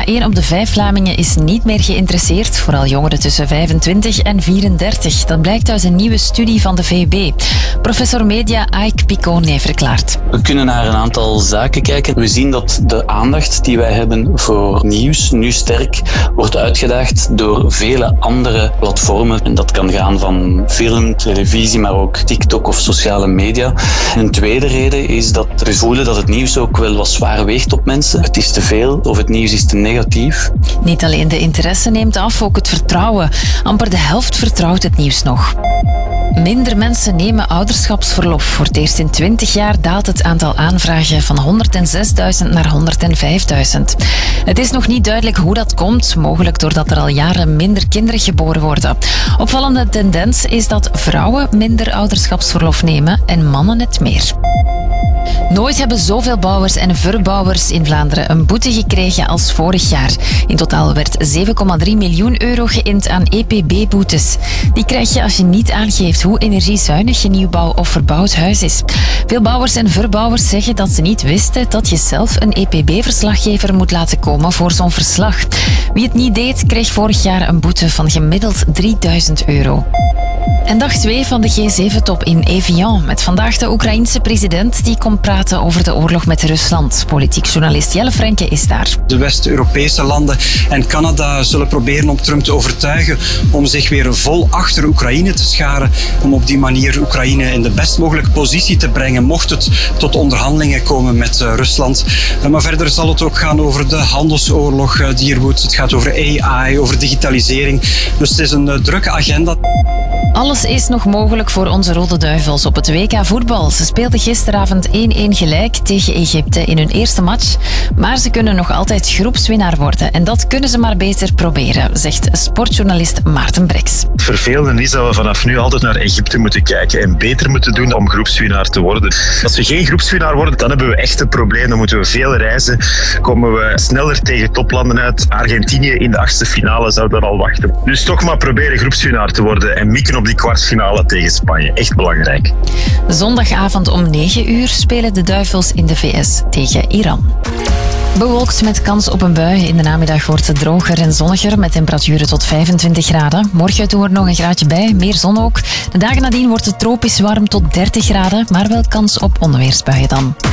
1 op de 5 Vlamingen is niet meer geïnteresseerd. Vooral jongeren tussen 25 en 34. Dat blijkt uit een nieuwe studie van de VUB. Professor media Aik Picone verklaart. We kunnen naar een aantal zaken kijken. We zien dat de aandacht die wij hebben voor nieuws nu sterk wordt uitgedaagd door vele andere platformen. En dat kan gaan van film, televisie, maar ook TikTok of sociale media. Een tweede reden is dat we voelen dat het nieuws ook wel wat zwaar weegt op mensen. Het is te veel of het nieuws is te negatief. Niet alleen de interesse neemt af, ook het vertrouwen. Amper de helft vertrouwt het nieuws nog. Minder mensen nemen ouderschapsverlof. Voor het eerst in 20 jaar daalt het aantal aanvragen van 106.000 naar 105.000. Het is nog niet duidelijk hoe dat komt, mogelijk doordat er al jaren minder kinderen geboren worden. Opvallende tendens is dat vrouwen minder ouderschapsverlof nemen en mannen het meer. Nooit hebben zoveel bouwers en verbouwers in Vlaanderen een boete gekregen als vorig jaar. In totaal werd 7,3 miljoen euro geïnd aan EPB-boetes. Die krijg je als je niet aangeeft hoe energiezuinig je nieuwbouw of verbouwd huis is. Veel bouwers en verbouwers zeggen dat ze niet wisten dat je zelf een EPB-verslaggever moet laten komen voor zo'n verslag. Wie het niet deed, kreeg vorig jaar een boete van gemiddeld 3.000 euro. En dag 2 van de G7-top in Evian. Met vandaag de Oekraïense president die komt praten over de oorlog met Rusland. Politiek journalist Jelle Frenke is daar. De West-Europese landen en Canada zullen proberen om Trump te overtuigen om zich weer vol achter Oekraïne te scharen. Om op die manier Oekraïne in de best mogelijke positie te brengen, mocht het tot onderhandelingen komen met Rusland. Maar verder zal het ook gaan over de handelsoorlog die er woedt. Het gaat over AI, over digitalisering. Dus het is een drukke agenda. Alles is nog mogelijk voor onze Rode Duivels op het WK voetbal. Ze speelden gisteravond 1-1 gelijk tegen Egypte in hun eerste match. Maar ze kunnen nog altijd groepswinnaar worden. En dat kunnen ze maar beter proberen, zegt sportjournalist Maarten Breks. Het vervelende is dat we vanaf nu altijd naar Egypte moeten kijken en beter moeten doen om groepswinnaar te worden. Als we geen groepswinnaar worden, dan hebben we echt een probleem. Dan moeten we veel reizen. Komen we sneller tegen toplanden uit. Argentinië in de 8e finale zou dan al wachten. Dus toch maar proberen groepswinnaar te worden en mikken op die kwartfinale tegen Spanje. Echt belangrijk. Zondagavond om 9 uur spelen de Duivels in de VS tegen Iran. Bewolkt met kans op een bui. In de namiddag wordt het droger en zonniger met temperaturen tot 25 graden. Morgen doen we er nog een graadje bij, meer zon ook. De dagen nadien wordt het tropisch warm tot 30 graden, maar wel kans op onweersbuien dan.